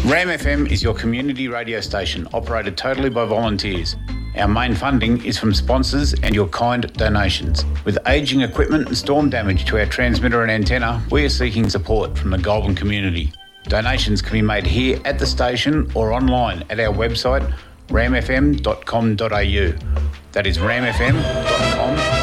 Ram FM is your community radio station operated totally by volunteers. Our main funding is from sponsors and your kind donations. With ageing equipment and storm damage to our transmitter and antenna, we are seeking support from the Goulburn community. Donations can be made here at the station or online at our website ramfm.com.au. That is ramfm.com.au.